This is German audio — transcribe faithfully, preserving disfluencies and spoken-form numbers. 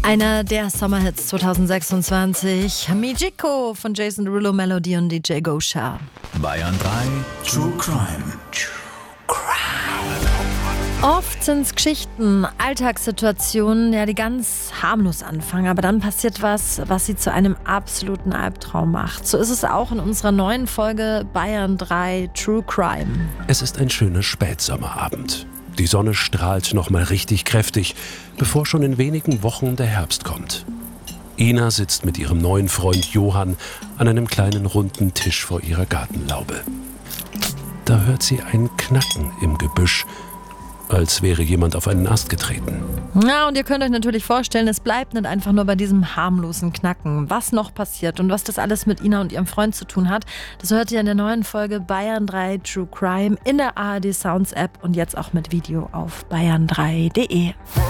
Einer der Sommerhits zwanzig sechsundzwanzig. Mijiko von Jason Derulo, Melody und D J Gosha. Bayern drei True Crime. Oft sind es Geschichten, Alltagssituationen, ja, die ganz harmlos anfangen, aber dann passiert was, was sie zu einem absoluten Albtraum macht. So ist es auch in unserer neuen Folge Bayern drei True Crime. Es ist ein schöner Spätsommerabend. Die Sonne strahlt noch mal richtig kräftig, bevor schon in wenigen Wochen der Herbst kommt. Ina sitzt mit ihrem neuen Freund Johann an einem kleinen runden Tisch vor ihrer Gartenlaube. Da hört sie ein Knacken im Gebüsch, als wäre jemand auf einen Ast getreten. Ja, und ihr könnt euch natürlich vorstellen, es bleibt nicht einfach nur bei diesem harmlosen Knacken. Was noch passiert und was das alles mit Ina und ihrem Freund zu tun hat, das hört ihr in der neuen Folge Bayern drei True Crime in der A R D Sounds App und jetzt auch mit Video auf bayern drei punkt de.